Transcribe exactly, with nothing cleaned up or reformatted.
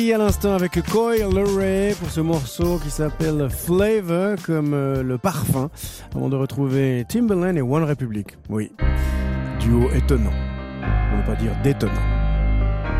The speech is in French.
À l'instant avec Coi Leray pour ce morceau qui s'appelle Flavor, comme euh, le parfum, avant de retrouver Timbaland et One Republic. Oui, duo étonnant, pour ne pas dire détonnant.